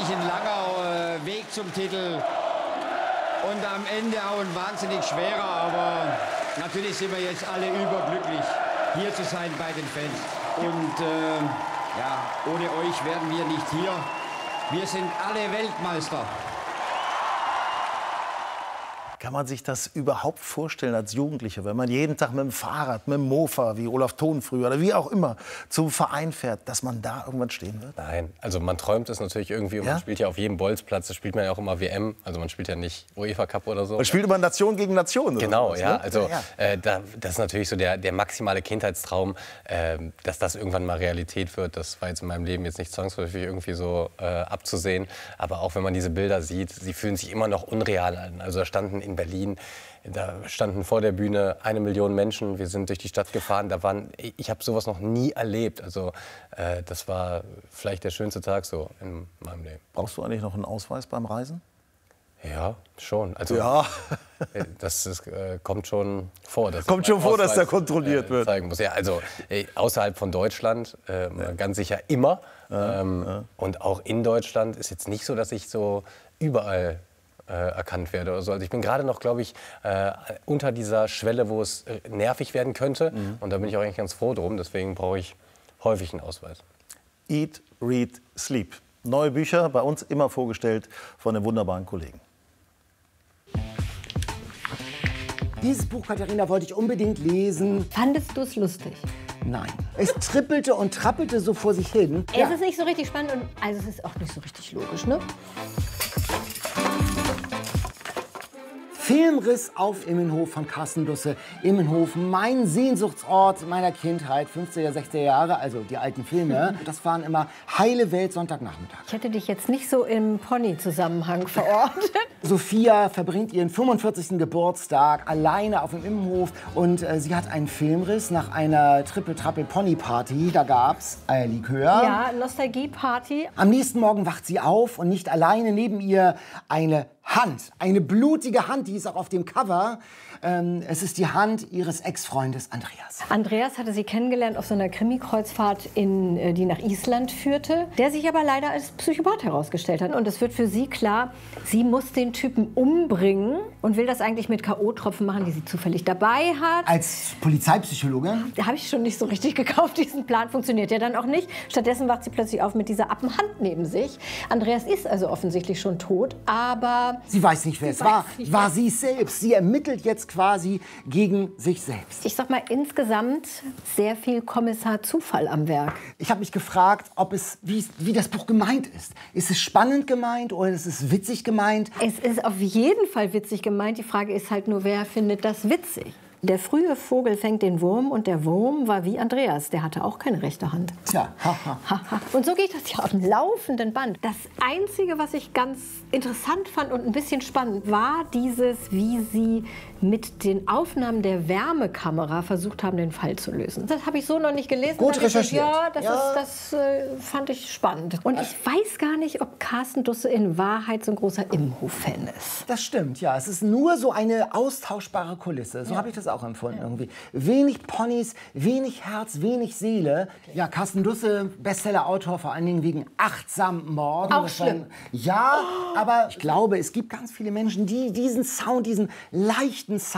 natürlich ein langer Weg zum Titel und am Ende auch ein wahnsinnig schwerer. Aber natürlich sind wir jetzt alle überglücklich, hier zu sein bei den Fans. Und ja, ohne euch wären wir nicht hier. Wir sind alle Weltmeister. Kann man sich das überhaupt vorstellen als Jugendlicher, wenn man jeden Tag mit dem Fahrrad, mit dem Mofa, wie Olaf Thon früher oder wie auch immer, zum Verein fährt, dass man da irgendwann stehen wird? Nein, also man träumt es natürlich irgendwie. Und man spielt ja auf jedem Bolzplatz, das spielt man ja auch immer WM. Also man spielt ja nicht UEFA Cup oder so. Man spielt immer Nation gegen Nation. Oder genau, sowas, ja. Ne? Also das ist natürlich so der maximale Kindheitstraum, dass das irgendwann mal Realität wird. Das war jetzt in meinem Leben jetzt nicht zwangsläufig irgendwie so abzusehen. Aber auch wenn man diese Bilder sieht, sie fühlen sich immer noch unreal an. Also da standen in Berlin, da standen vor der Bühne 1 Million Menschen. Wir sind durch die Stadt gefahren. Ich habe sowas noch nie erlebt. Also das war vielleicht der schönste Tag so in meinem Leben. Brauchst du eigentlich noch einen Ausweis beim Reisen? Ja, schon. Also ja. Das kommt schon vor. Kommt schon vor, dass der kontrolliert wird. Zeigen muss. Ja, also außerhalb von Deutschland ganz sicher immer. Und auch in Deutschland ist jetzt nicht so, dass ich so überall erkannt werde oder so. Also ich bin gerade noch, glaube ich, unter dieser Schwelle, wo es nervig werden könnte. Und da bin ich auch eigentlich ganz froh drum. Deswegen brauche ich häufig einen Ausweis. Eat, Read, Sleep. Neue Bücher, bei uns immer vorgestellt von den wunderbaren Kollegen. Dieses Buch, Katharina, wollte ich unbedingt lesen. Fandest du es lustig? Nein. Es trippelte und trappelte so vor sich hin. Es ist nicht so richtig spannend und also es ist auch nicht so richtig logisch, ne? Filmriss auf Immenhof von Carsten Dusse. Immenhof, mein Sehnsuchtsort meiner Kindheit, 50er, 60er Jahre, also die alten Filme. Das waren immer heile Welt Sonntagnachmittag. Ich hätte dich jetzt nicht so im Pony-Zusammenhang verortet. Sophia verbringt ihren 45. Geburtstag alleine auf dem Immenhof und sie hat einen Filmriss nach einer Triple-Trappel-Pony-Party. Da gab's Likör. Ja, Nostalgie-Party. Am nächsten Morgen wacht sie auf und nicht alleine neben ihr eine Hand, eine blutige Hand, die ist auch auf dem Cover. Es ist die Hand ihres Ex-Freundes Andreas. Andreas hatte sie kennengelernt auf so einer Krimi-Kreuzfahrt, die nach Island führte, der sich aber leider als Psychopath herausgestellt hat. Und es wird für sie klar, sie muss den Typen umbringen und will das eigentlich mit K.O.-Tropfen machen, die sie zufällig dabei hat. Als Polizeipsychologin? Da habe ich schon nicht so richtig gekauft, diesen Plan funktioniert ja dann auch nicht. Stattdessen wacht sie plötzlich auf mit dieser Appenhand neben sich. Andreas ist also offensichtlich schon tot, aber... Sie weiß nicht, wer es war. War sie es selbst. Sie ermittelt jetzt quasi gegen sich selbst. Ich sag mal, insgesamt sehr viel Kommissar Zufall am Werk. Ich habe mich gefragt, wie das Buch gemeint ist. Ist es spannend gemeint oder ist es witzig gemeint? Es ist auf jeden Fall witzig gemeint. Die Frage ist halt nur, wer findet das witzig? Der frühe Vogel fängt den Wurm und der Wurm war wie Andreas. Der hatte auch keine rechte Hand. Tja, haha. Und so geht das ja auf dem laufenden Band. Das Einzige, was ich ganz interessant fand und ein bisschen spannend, war dieses, wie sie mit den Aufnahmen der Wärmekamera versucht haben, den Fall zu lösen. Das habe ich so noch nicht gelesen. Gut recherchiert. Ja, das fand ich spannend. Und ich weiß gar nicht, ob Carsten Dusse in Wahrheit so ein großer Immenhof-Fan ist. Das stimmt, ja. Es ist nur so eine austauschbare Kulisse. So habe ich das auch empfunden irgendwie. Wenig Ponys, wenig Herz, wenig Seele. Ja, Carsten Dusse, Bestseller-Autor, vor allen Dingen wegen achtsamen Morden. Auch schlimm. Ja, aber ich glaube, es gibt ganz viele Menschen, die diesen Sound, diesen leichten Sound